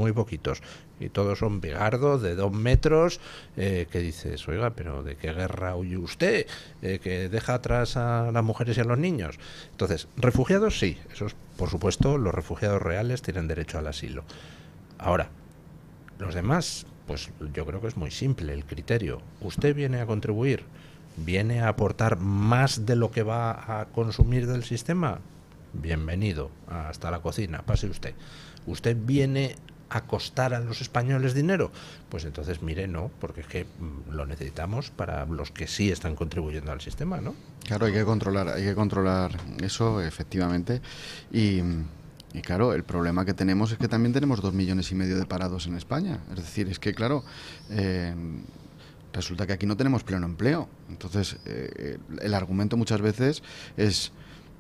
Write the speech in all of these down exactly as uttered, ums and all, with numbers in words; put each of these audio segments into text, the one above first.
muy poquitos. Y todos son bigardos de dos metros, eh, que dices, oiga, pero ¿de qué guerra huye usted? Eh, que deja atrás a las mujeres y a los niños. Entonces, refugiados sí, esos, por supuesto, los refugiados reales tienen derecho al asilo. Ahora, los demás, pues yo creo que es muy simple el criterio. ¿Usted viene a contribuir? ¿Viene a aportar más de lo que va a consumir del sistema? Bienvenido, hasta la cocina, pase usted. ¿Usted viene a costar a los españoles dinero? Pues entonces mire, no, porque es que lo necesitamos para los que sí están contribuyendo al sistema, ¿no? Claro, hay que controlar, hay que controlar eso, efectivamente. Y, y claro, el problema que tenemos es que también tenemos dos millones y medio de parados en España. Es decir, es que claro, eh, resulta que aquí no tenemos pleno empleo. Entonces, eh, el argumento muchas veces es...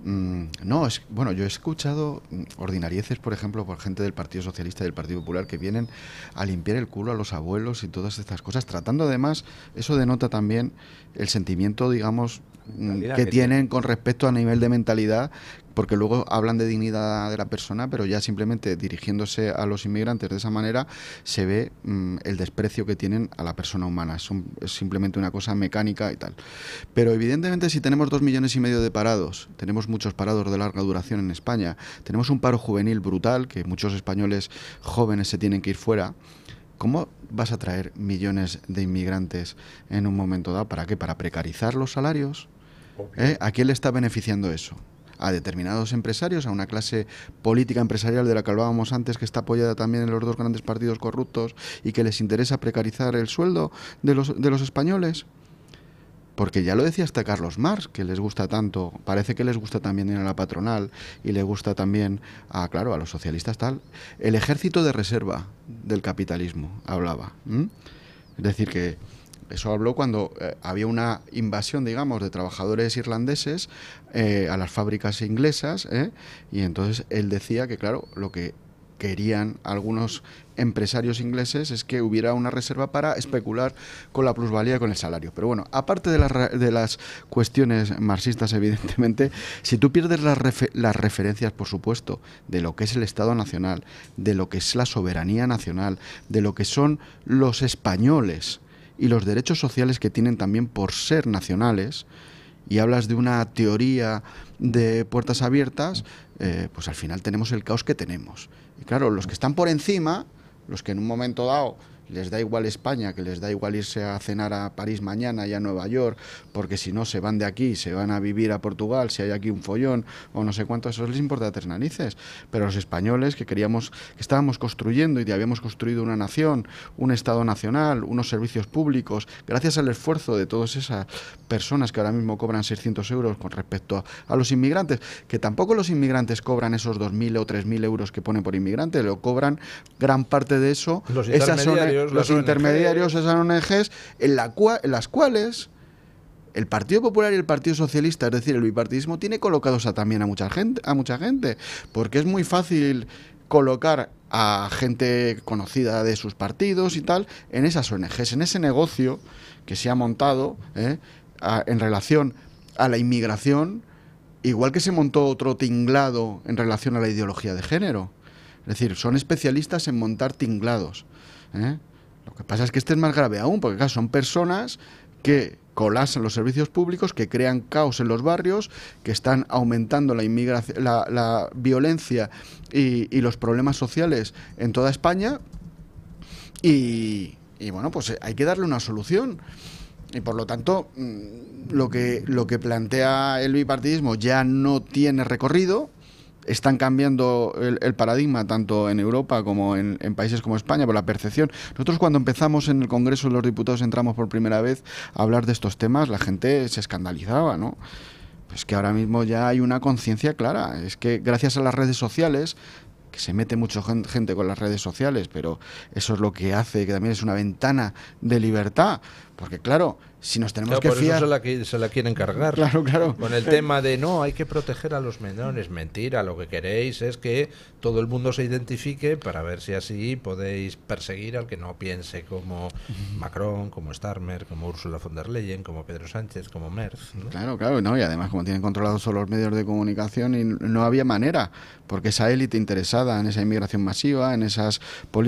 No, es bueno, yo he escuchado ordinarieces, por ejemplo, por gente del Partido Socialista y del Partido Popular que vienen a limpiar el culo a los abuelos y todas estas cosas, tratando además, eso denota también el sentimiento, digamos, que, que tienen con respecto a nivel de mentalidad, porque luego hablan de dignidad de la persona, pero ya simplemente dirigiéndose a los inmigrantes de esa manera se ve mmm, el desprecio que tienen a la persona humana. Es, un, es simplemente una cosa mecánica y tal. Pero evidentemente si tenemos dos millones y medio de parados, tenemos muchos parados de larga duración en España, tenemos un paro juvenil brutal, que muchos españoles jóvenes se tienen que ir fuera. ¿Cómo vas a traer millones de inmigrantes en un momento dado? ¿Para qué? ¿Para precarizar los salarios? ¿Eh? ¿A quién le está beneficiando eso? A determinados empresarios, a una clase política empresarial de la que hablábamos antes, que está apoyada también en los dos grandes partidos corruptos y que les interesa precarizar el sueldo de los, de los españoles. Porque ya lo decía hasta Carlos Marx, que les gusta tanto, parece que les gusta también a la patronal y le gusta también a, claro, a los socialistas tal. El ejército de reserva del capitalismo, hablaba. ¿m? Es decir, que eso habló cuando eh, había una invasión, digamos, de trabajadores irlandeses eh, a las fábricas inglesas, ¿eh? Y entonces él decía que, claro, lo que querían algunos empresarios ingleses es que hubiera una reserva para especular con la plusvalía y con el salario. Pero bueno, aparte de, la, de las cuestiones marxistas, evidentemente, si tú pierdes las, refer las referencias, por supuesto, de lo que es el Estado Nacional, de lo que es la soberanía nacional, de lo que son los españoles y los derechos sociales que tienen también por ser nacionales, y hablas de una teoría de puertas abiertas, eh, pues al final tenemos el caos que tenemos. Y claro, los que están por encima, los que en un momento dado les da igual España, que les da igual irse a cenar a París mañana y a Nueva York, porque si no se van de aquí, se van a vivir a Portugal, si hay aquí un follón o no sé cuánto, eso les importa tres narices. Pero los españoles que queríamos, que estábamos construyendo y habíamos construido una nación, un Estado nacional, unos servicios públicos, gracias al esfuerzo de todas esas personas que ahora mismo cobran seiscientos euros con respecto a, a los inmigrantes, que tampoco los inmigrantes cobran esos dos mil o tres mil euros que ponen por inmigrante, lo cobran gran parte de eso, los esas son los intermediarios, esas O N Ges, en, la cua en las cuales el Partido Popular y el Partido Socialista, es decir, el bipartidismo, tiene colocados a, también a mucha gente, a mucha gente, porque es muy fácil colocar a gente conocida de sus partidos y tal en esas O N Ges, en ese negocio que se ha montado ¿eh? a, en relación a la inmigración, igual que se montó otro tinglado en relación a la ideología de género. Es decir, son especialistas en montar tinglados, ¿eh? Lo que pasa es que este es más grave aún, porque claro, son personas que colapsan los servicios públicos, que crean caos en los barrios, que están aumentando la inmigración, la, la violencia y, y los problemas sociales en toda España. Y, y bueno, pues hay que darle una solución. Y por lo tanto, lo que, lo que plantea el bipartidismo ya no tiene recorrido. Están cambiando el, el paradigma tanto en Europa como en, en países como España por la percepción. Nosotros cuando empezamos en el Congreso de los Diputados, entramos por primera vez a hablar de estos temas, la gente se escandalizaba, ¿no? Pues que ahora mismo ya hay una conciencia clara. Es que gracias a las redes sociales, que se mete mucha gente con las redes sociales, pero eso es lo que hace que también es una ventana de libertad. Porque claro, si nos tenemos claro, que por fiar... Eso se la, se la quieren cargar. Claro, claro. Con el tema de no, hay que proteger a los menores. Mentira, lo que queréis es que todo el mundo se identifique para ver si así podéis perseguir al que no piense como Macron, como Starmer, como Ursula von der Leyen, como Pedro Sánchez, como Merz, ¿no? Claro, claro, ¿no? Y además como tienen controlados solo los medios de comunicación y no había manera, porque esa élite interesada en esa inmigración masiva, en esas políticas